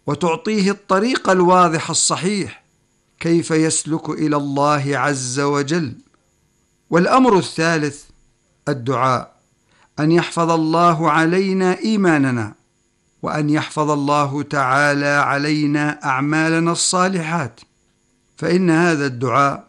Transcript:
وتعطيه الطريق الواضح الصحيح كيف يسلك إلى الله عز وجل. والأمر الثالث الدعاء، أن يحفظ الله علينا إيماننا، وأن يحفظ الله تعالى علينا أعمالنا الصالحات، فإن هذا الدعاء